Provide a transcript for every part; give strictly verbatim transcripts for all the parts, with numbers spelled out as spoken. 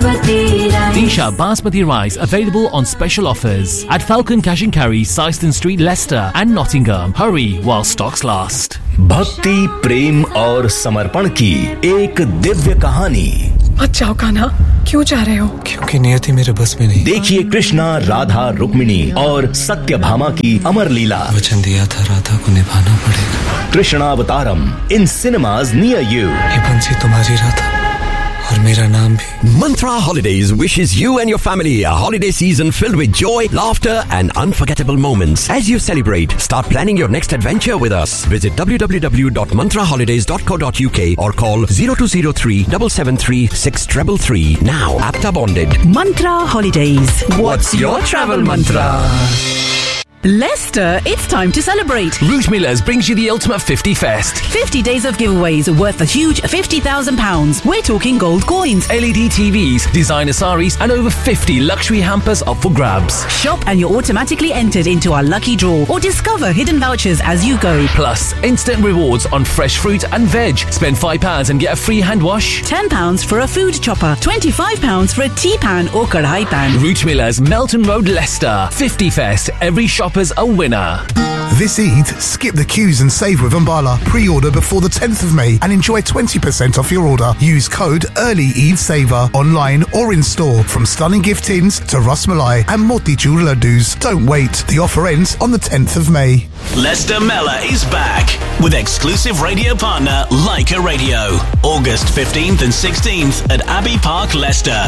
Basmati rice. Disha Basmati rice available on special offers at Falcon Cash and Carry, Syston Street, Leicester and Nottingham. Hurry while stocks last. भक्ति, प्रेम और समर्पण की एक दिव्य कहानी। मत जाओ कान्हा, क्यों जा रहे हो? क्योंकि नियति मेरे बस में नहीं। देखिए कृष्णा, राधा, रुक्मिणी और सत्यभामा की अमर लीला। वचन दिया था राधा को निभाना पड़ेगा। कृष्णावतारम इन सिनेमाज नियर यू। ये बंसी तुम्हारी राधा और मेरा नाम भी। Mantra Holidays wishes you and your family a holiday season filled with joy, laughter and unforgettable moments. As you celebrate, start planning your next adventure with us. Visit w w w dot mantra holidays dot co dot u k or call zero two zero three seven seven three six three three. Now, APTA bonded. Mantra Holidays. What's your travel mantra? Leicester, it's time to celebrate. Root Millers brings you the Ultimate fifty Fest. fifty days of giveaways worth a huge fifty thousand pounds. We're talking gold coins, L E D T Vs, designer saris and over fifty luxury hampers up for grabs. Shop and you're automatically entered into our lucky draw or discover hidden vouchers as you go. Plus, instant rewards on fresh fruit and veg. Spend five pounds and get a free hand wash. ten pounds for a food chopper. twenty-five pounds for a tea pan or kadhai pan. Root Millers, Melton Road, Leicester. fifty Fest. Every shopper's a winner. This Eid, skip the queues and save with Umbala. Pre-order before the tenth of May and enjoy twenty percent off your order. Use code Early Eid Saver online or in store. From stunning gift tins to Ras Malai and Motichur laddus. Don't wait. The offer ends on the tenth of May. Leicester Mela is back with exclusive radio partner Leica Radio. August fifteenth and sixteenth at Abbey Park, Leicester.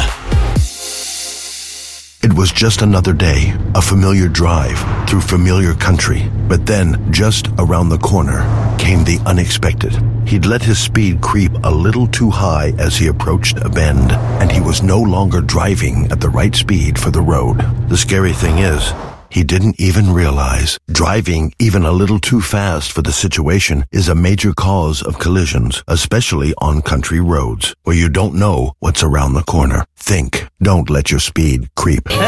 It was just another day, a familiar drive through familiar country. But then, just around the corner, came the unexpected. He'd let his speed creep a little too high as he approached a bend, and he was no longer driving at the right speed for the road. The scary thing is, he didn't even realize driving even a little too fast for the situation is a major cause of collisions, especially on country roads, where you don't know what's around the corner. Think. Don't let your speed creep.